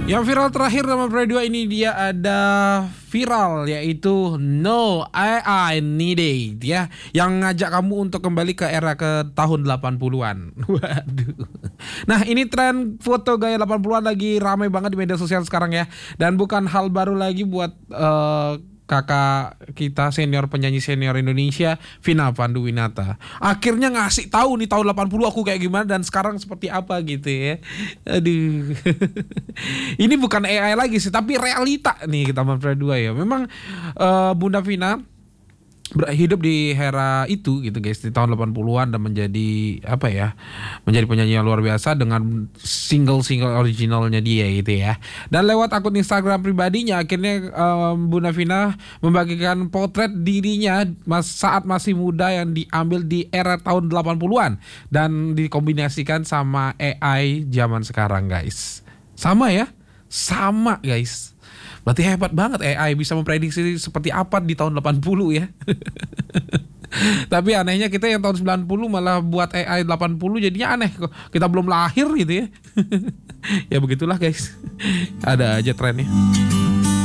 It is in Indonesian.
Yang viral terakhir sama Play 2 ini dia ada viral yaitu No AI Needed ya, yang ngajak kamu untuk kembali ke era ke tahun 80-an. Waduh. Nah, ini tren foto gaya 80-an lagi ramai banget di media sosial sekarang ya. Dan bukan hal baru lagi buat kakak kita senior, penyanyi senior Indonesia, Vina Panduwinata. Akhirnya ngasih tahu nih tahun 80 aku kayak gimana dan sekarang seperti apa gitu ya. Aduh. Ini bukan AI lagi sih, tapi realita nih kita Play 2 ya. Memang Bunda Vina hidup di era itu gitu guys, di tahun 80-an, dan menjadi apa ya, menjadi penyanyi yang luar biasa dengan single-single originalnya dia gitu ya. Dan lewat akun Instagram pribadinya akhirnya Bunda Vina membagikan potret dirinya saat masih muda yang diambil di era tahun 80-an dan dikombinasikan sama AI zaman sekarang guys. Sama ya? Sama guys. Berarti hebat banget AI bisa memprediksi seperti apa di tahun 80 ya. Tapi anehnya kita yang tahun 90 malah buat AI 80, jadinya aneh. Kita belum lahir gitu ya. Ya begitulah guys. Ada aja trennya.